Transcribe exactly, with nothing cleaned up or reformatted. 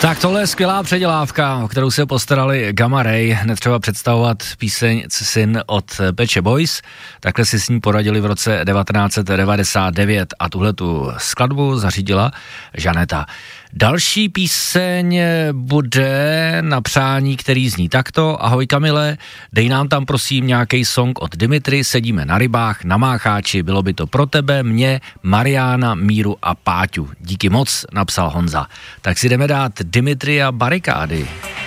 Tak tohle je skvělá předělávka, o kterou se postarali Gamma Ray. Netřeba představovat píseň Syn od Pet Shop Boys. Takhle si s ní poradili v roce devatenáct set devadesát devět a tuhle tu skladbu zařídila Žaneta. Další píseň bude na přání, který zní takto. Ahoj Kamile, dej nám tam prosím nějaký song od Dimitry, sedíme na rybách, na Mácháči, bylo by to pro tebe, mě, Mariána, Míru a Páťu. Díky moc, napsal Honza. Tak si jdeme dát Dimitry a Barikády.